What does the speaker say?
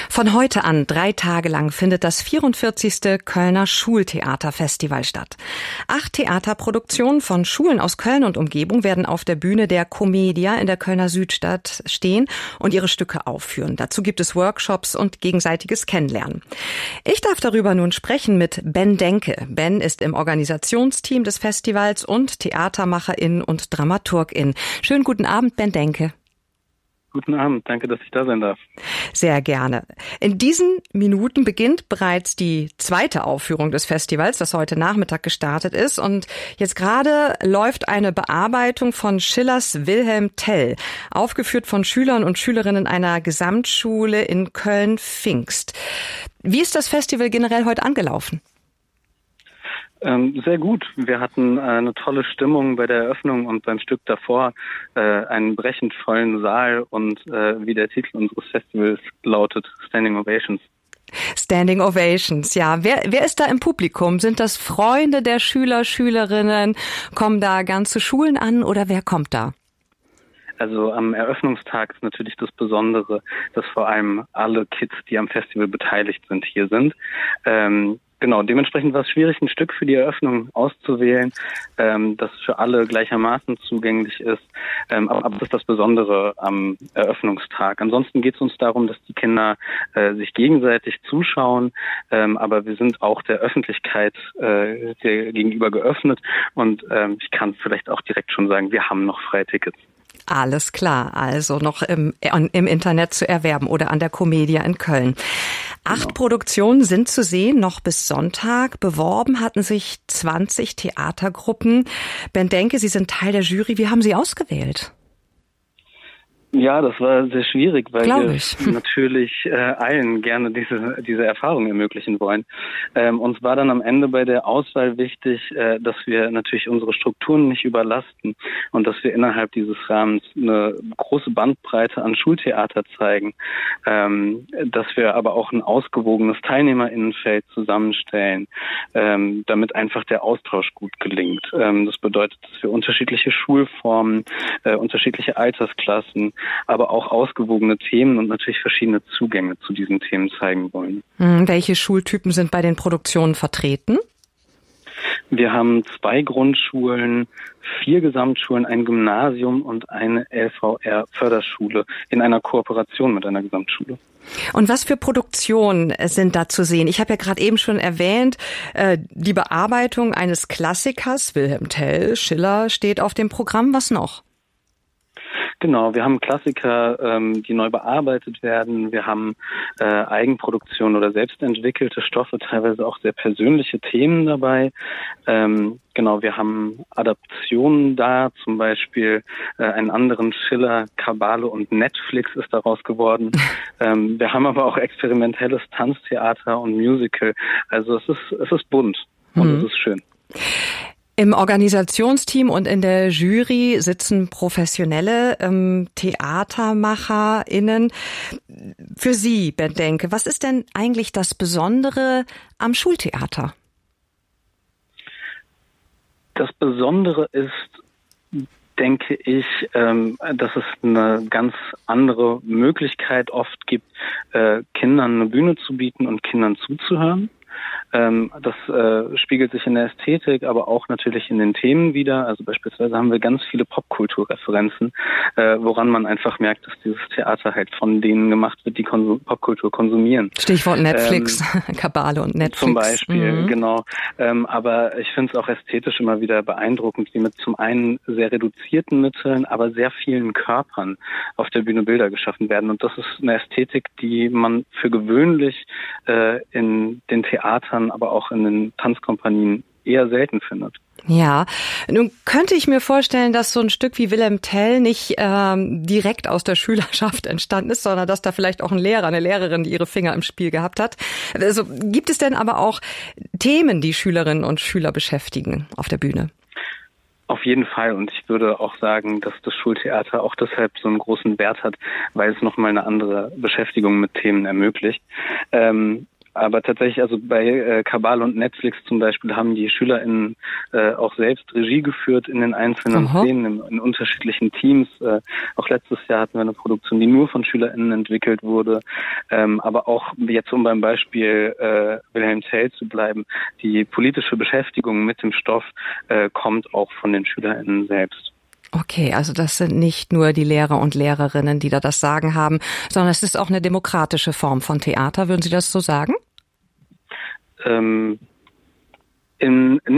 Von heute an 3 Tage lang findet das 44. Kölner Schultheaterfestival statt. 8 Theaterproduktionen von Schulen aus Köln und Umgebung werden auf der Bühne der Commedia in der Kölner Südstadt stehen und ihre Stücke aufführen. Dazu gibt es Workshops und gegenseitiges Kennenlernen. Ich darf darüber nun sprechen mit Ben Denke. Ben ist im Organisationsteam des Festivals und Theatermacherin und Dramaturgin. Schönen guten Abend, Ben Denke. Guten Abend, danke, dass ich da sein darf. Sehr gerne. In diesen Minuten beginnt bereits die zweite Aufführung des Festivals, das heute Nachmittag gestartet ist. Und jetzt gerade läuft eine Bearbeitung von Schillers Wilhelm Tell, aufgeführt von Schülern und Schülerinnen einer Gesamtschule in Köln-Pfingst. Wie ist das Festival generell heute angelaufen? Sehr gut. Wir hatten eine tolle Stimmung bei der Eröffnung und beim Stück davor einen brechend vollen Saal und wie der Titel unseres Festivals lautet, Standing Ovations. Standing Ovations, ja. Wer ist da im Publikum? Sind das Freunde der Schüler, Schülerinnen? Kommen da ganze Schulen an oder wer kommt da? Also am Eröffnungstag ist natürlich das Besondere, dass vor allem alle Kids, die am Festival beteiligt sind, hier sind. Genau, dementsprechend war es schwierig, ein Stück für die Eröffnung auszuwählen, das für alle gleichermaßen zugänglich ist. Aber das ist das Besondere am Eröffnungstag. Ansonsten geht es uns darum, dass die Kinder sich gegenseitig zuschauen, aber wir sind auch der Öffentlichkeit gegenüber geöffnet und ich kann vielleicht auch direkt schon sagen, wir haben noch freie Tickets. Alles klar, also noch im Internet zu erwerben oder an der Commedia in Köln. 8 Produktionen sind zu sehen, noch bis Sonntag. Beworben hatten sich 20 Theatergruppen. Ben Denke, Sie sind Teil der Jury. Wie haben Sie ausgewählt? Ja, das war sehr schwierig, weil wir natürlich allen gerne diese Erfahrung ermöglichen wollen. Uns war dann am Ende bei der Auswahl wichtig, dass wir natürlich unsere Strukturen nicht überlasten und dass wir innerhalb dieses Rahmens eine große Bandbreite an Schultheater zeigen, dass wir aber auch ein ausgewogenes TeilnehmerInnenfeld zusammenstellen, damit einfach der Austausch gut gelingt. Das bedeutet, dass wir unterschiedliche Schulformen, unterschiedliche Altersklassen, aber auch ausgewogene Themen und natürlich verschiedene Zugänge zu diesen Themen zeigen wollen. Welche Schultypen sind bei den Produktionen vertreten? Wir haben 2 Grundschulen, 4 Gesamtschulen, ein Gymnasium und eine LVR-Förderschule in einer Kooperation mit einer Gesamtschule. Und was für Produktionen sind da zu sehen? Ich habe ja gerade eben schon erwähnt, die Bearbeitung eines Klassikers, Wilhelm Tell, Schiller, steht auf dem Programm. Was noch? Genau, wir haben Klassiker, die neu bearbeitet werden. Wir haben Eigenproduktion oder selbstentwickelte Stoffe, teilweise auch sehr persönliche Themen dabei. Genau, wir haben Adaptionen da, zum Beispiel einen anderen Schiller, Kabale und Netflix ist daraus geworden. Wir haben aber auch experimentelles Tanztheater und Musical. Also es ist bunt und es ist schön. Im Organisationsteam und in der Jury sitzen professionelle TheatermacherInnen. Für Sie, Ben Denke, was ist denn eigentlich das Besondere am Schultheater? Das Besondere ist, denke ich, dass es eine ganz andere Möglichkeit oft gibt, Kindern eine Bühne zu bieten und Kindern zuzuhören. Das spiegelt sich in der Ästhetik, aber auch natürlich in den Themen wieder. Also beispielsweise haben wir ganz viele Popkulturreferenzen, woran man einfach merkt, dass dieses Theater halt von denen gemacht wird, die Popkultur konsumieren. Stichwort Netflix, Kabale und Netflix. Zum Beispiel, genau. Aber ich finde es auch ästhetisch immer wieder beeindruckend, wie mit zum einen sehr reduzierten Mitteln, aber sehr vielen Körpern auf der Bühne Bilder geschaffen werden. Und das ist eine Ästhetik, die man für gewöhnlich in den Theatern, aber auch in den Tanzkompanien eher selten findet. Ja, nun könnte ich mir vorstellen, dass so ein Stück wie Wilhelm Tell nicht direkt aus der Schülerschaft entstanden ist, sondern dass da vielleicht auch ein Lehrer, eine Lehrerin, die ihre Finger im Spiel gehabt hat. Also gibt es denn aber auch Themen, die Schülerinnen und Schüler beschäftigen auf der Bühne? Auf jeden Fall. Und ich würde auch sagen, dass das Schultheater auch deshalb so einen großen Wert hat, weil es nochmal eine andere Beschäftigung mit Themen ermöglicht. Aber tatsächlich, also bei Kabal und Netflix zum Beispiel haben die SchülerInnen auch selbst Regie geführt in den einzelnen Szenen, in unterschiedlichen Teams. Auch letztes Jahr hatten wir eine Produktion, die nur von SchülerInnen entwickelt wurde. Aber auch jetzt, um beim Beispiel Wilhelm Tell zu bleiben, die politische Beschäftigung mit dem Stoff kommt auch von den SchülerInnen selbst. Okay, also das sind nicht nur die Lehrer und Lehrerinnen, die da das Sagen haben, sondern es ist auch eine demokratische Form von Theater. Würden Sie das so sagen? Nicht